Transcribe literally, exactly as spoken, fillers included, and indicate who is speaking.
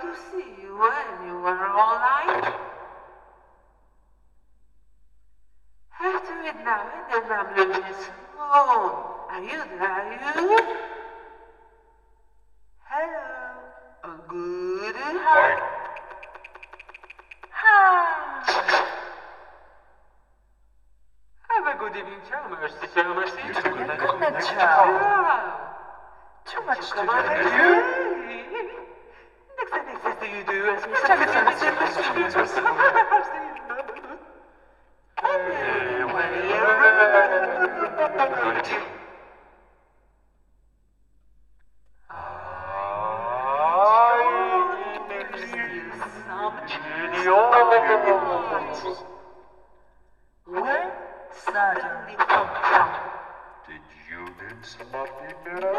Speaker 1: to see you anywhere all night. Have to read now and then I'm looking small. Are you there, are you? Hello. A good hi. Hi. Have a good evening, Chalmers. Chalmers,
Speaker 2: Good night, Charles. Too much to do.
Speaker 1: Next time, next time, do you do as we
Speaker 2: When? Suddenly.
Speaker 3: Did you name somebody better?